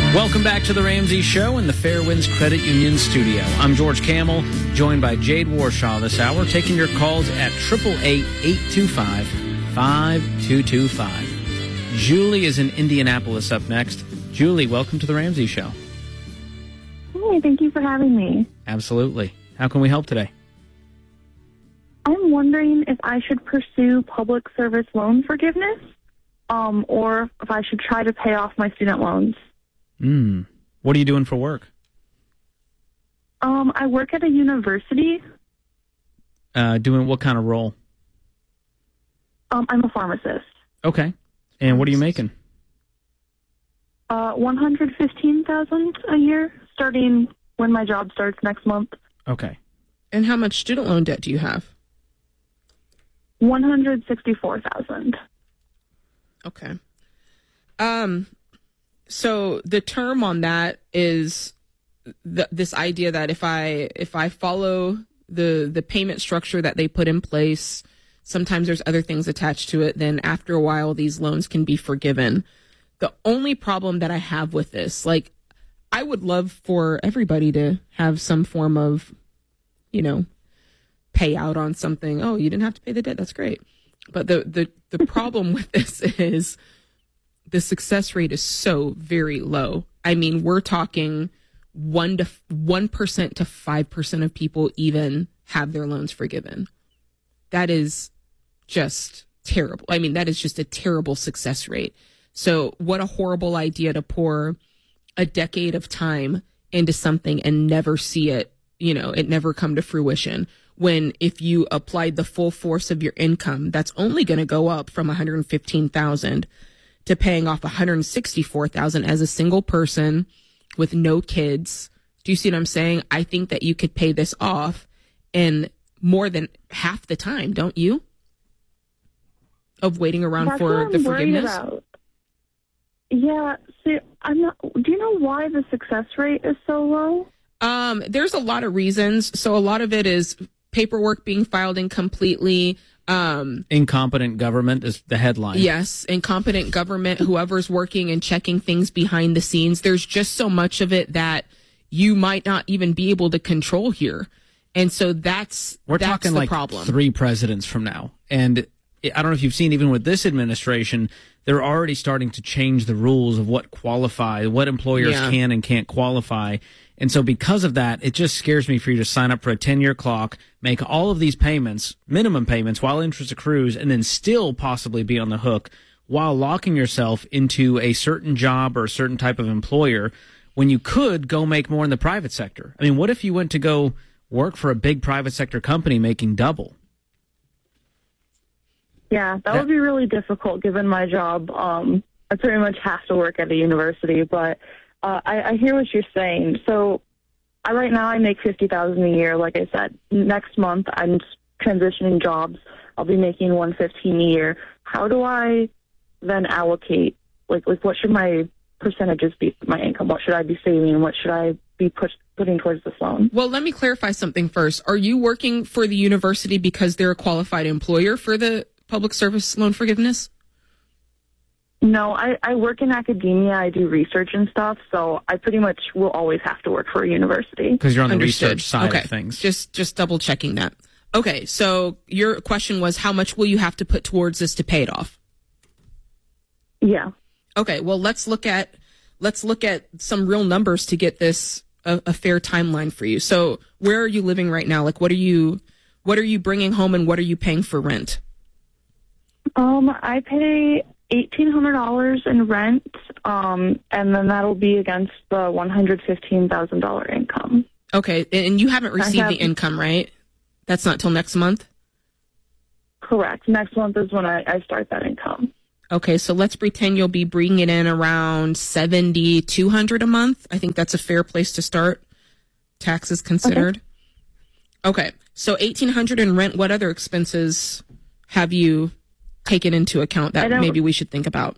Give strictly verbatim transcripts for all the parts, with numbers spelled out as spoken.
Welcome back to the Ramsey Show in the Fairwinds Credit Union studio. I'm George Camel, joined by Jade Warshaw this hour, taking your calls at eight eight eight, eight two five, five two two five. Julie is in Indianapolis up next. Julie, welcome to the Ramsey Show. Hey, thank you for having me. Absolutely. How can we help today? I'm wondering if I should pursue public service loan forgiveness, um, or if I should try to pay off my student loans. Hmm. What are you doing for work? Um, I work at a university. Uh, doing what kind of role? Um, I'm a pharmacist. Okay. And what are you making? Uh, one hundred fifteen thousand dollars a year, starting when my job starts next month. Okay. And how much student loan debt do you have? one hundred sixty-four thousand dollars. Okay. Um. So the term on that is the, this idea that if I if I follow the the payment structure that they put in place, sometimes there's other things attached to it, then after a while these loans can be forgiven. The only problem that I have with this, like, I would love for everybody to have some form of, you know, payout on something. Oh, you didn't have to pay the debt. That's great. But the the the problem with this is the success rate is so very low. I mean, we're talking one to one percent to five percent of people even have their loans forgiven. That is just terrible. I mean, that is just a terrible success rate. So what a horrible idea to pour a decade of time into something and never see it, you know, it never come to fruition. When if you applied the full force of your income, that's only going to go up from one hundred fifteen thousand dollars to paying off one hundred sixty-four thousand dollars as a single person with no kids. Do you see what I'm saying? I think that you could pay this off in more than half the time, don't you? Of waiting around That's for what the I'm worried forgiveness? about. Yeah, see, I'm not, do you know why the success rate is so low? Um, there's a lot of reasons. So a lot of it is paperwork being filed incompletely. Um, Incompetent government is the headline. Yes, incompetent government, whoever's working and checking things behind the scenes. There's just so much of it that you might not even be able to control here. And so that's, We're that's talking the like problem. three presidents from now. And I don't know if you've seen, even with this administration, they're already starting to change the rules of what qualify, what employers Yeah. can and can't qualify. And so because of that, it just scares me for you to sign up for a ten-year clock, make all of these payments, minimum payments, while interest accrues, and then still possibly be on the hook while locking yourself into a certain job or a certain type of employer when you could go make more in the private sector. I mean, what if you went to go work for a big private sector company making double? Yeah, that, That- would be really difficult given my job. Um, I pretty much have to work at a university, but uh, I, I hear what you're saying. So I, right now I make fifty thousand dollars a year. Like I said, next month I'm transitioning jobs. I'll be making one hundred fifteen thousand dollars a year. How do I then allocate? Like, like what should my percentages be for my income? What should I be saving? What should I be push, putting towards this loan? Well, let me clarify something first. Are you working for the university because they're a qualified employer for the public service loan forgiveness? No, I, I work in academia. I do research and stuff, so I pretty much will always have to work for a university. Because you're on the Understood. research side okay. of things. Just just double checking that. Okay, so your question was how much will you have to put towards this to pay it off? Yeah. Okay, well let's look at let's look at some real numbers to get this a, a fair timeline for you. So where are you living right now? Like what are you what are you bringing home and what are you paying for rent? Um, I pay eighteen hundred dollars in rent, um, and then that'll be against the one hundred fifteen thousand dollars income. Okay, and you haven't received have- the income, right? That's not till next month? Correct. Next month is when I, I start that income. Okay, so let's pretend you'll be bringing in around seventy two hundred dollars a month. I think that's a fair place to start, taxes considered. Okay, okay, so eighteen hundred dollars in rent. What other expenses have you taken into account I that don't- maybe we should think about?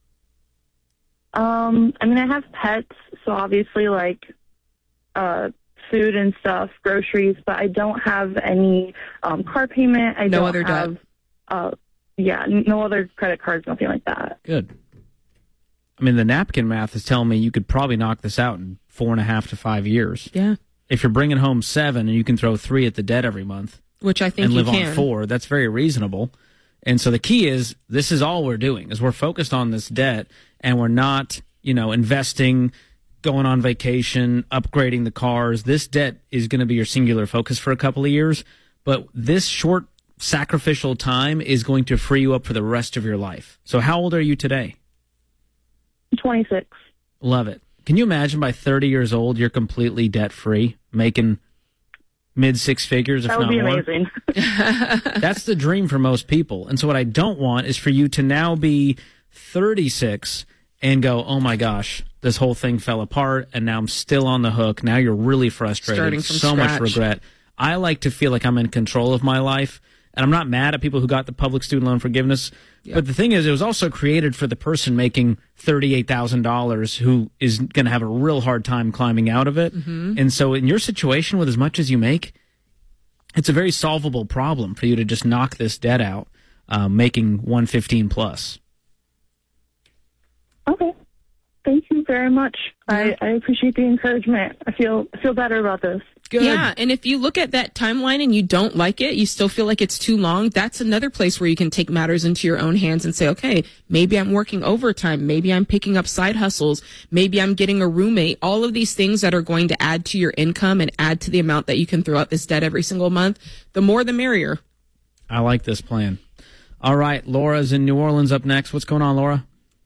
Um, I mean, I have pets, so obviously, like, uh, food and stuff, groceries, but I don't have any um, car payment. I No don't other debt. have, uh, yeah, no other credit cards, nothing like that. Good. I mean, the napkin math is telling me you could probably knock this out in four and a half to five years. Yeah. If you're bringing home seven and you can throw three at the debt every month, which I think and you live can. on four, that's very reasonable. And so the key is this is all we're doing is we're focused on this debt, and we're not, you know, investing, going on vacation, upgrading the cars. This debt is going to be your singular focus for a couple of years, but this short sacrificial time is going to free you up for the rest of your life. So how old are you today? twenty-six. Love it. Can you imagine by thirty years old, you're completely debt-free, making mid six figures, if That would not be more? amazing. That's the dream for most people. And so what I don't want is for you to now be thirty-six and go, oh my gosh, this whole thing fell apart and now I'm still on the hook. Now you're really frustrated. Starting from so much scratch. regret. I like to feel like I'm in control of my life. And I'm not mad at people who got the public student loan forgiveness. Yep. But the thing is, it was also created for the person making thirty-eight thousand dollars who is going to have a real hard time climbing out of it. Mm-hmm. And so in your situation, with as much as you make, it's a very solvable problem for you to just knock this debt out, uh, making one fifteen plus. Okay. Thank you very much. I, I appreciate the encouragement. I feel I feel better about this. Good. Yeah, and if you look at that timeline and you don't like it, you still feel like it's too long, that's another place where you can take matters into your own hands and say, okay, maybe I'm working overtime, maybe I'm picking up side hustles, maybe I'm getting a roommate, all of these things that are going to add to your income and add to the amount that you can throw out this debt every single month. The more, the merrier. I like this plan. All right, Laura's in New Orleans up next. What's going on, Laura?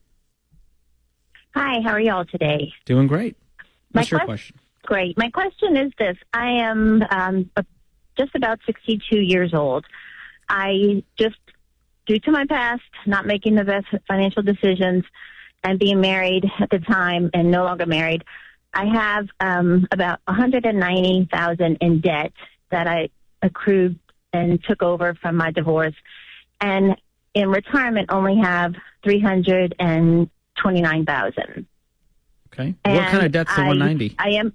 Hi, how are y'all today? Doing great. What's My your quest- question? Great. My question is this. I am um, just about sixty-two years old. I just, due to my past, not making the best financial decisions and being married at the time and no longer married, I have um, about one hundred ninety thousand dollars in debt that I accrued and took over from my divorce. And in retirement, only have three hundred twenty-nine thousand dollars. Okay. What kind of debt's the I, one ninety? I am.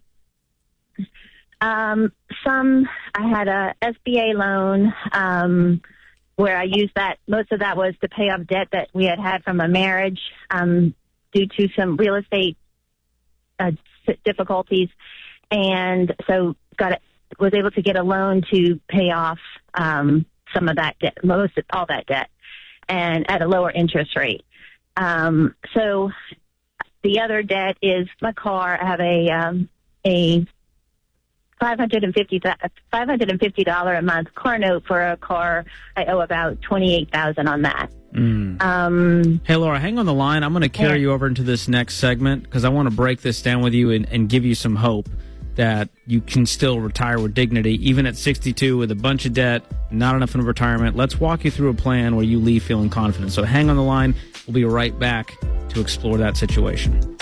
Um, some, I had a S B A loan, um, where I used that, most of that was to pay off debt that we had had from a marriage, um, due to some real estate, uh, difficulties. And so got it, was able to get a loan to pay off, um, some of that debt, most of all that debt, and at a lower interest rate. Um, so the other debt is my car. I have a, um, a, five hundred fifty dollars a month car note for a car. I owe about twenty-eight thousand dollars on that. Mm. Um, Hey, Laura, hang on the line. I'm going to carry yeah. you over into this next segment because I want to break this down with you and, and give you some hope that you can still retire with dignity, even at sixty-two with a bunch of debt, not enough in retirement. Let's walk you through a plan where you leave feeling confident. So hang on the line. We'll be right back to explore that situation.